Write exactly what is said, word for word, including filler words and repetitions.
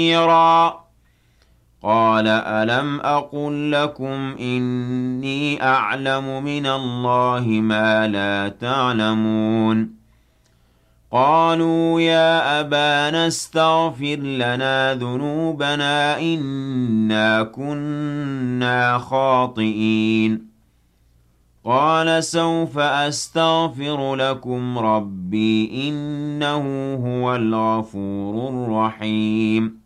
بصيرا قال ألم أقل لكم إني أعلم من الله ما لا تعلمون قالوا يا أبانا استغفر لنا ذنوبنا إنا كنا خاطئين قال سوف أستغفر لكم ربي إنه هو الغفور الرحيم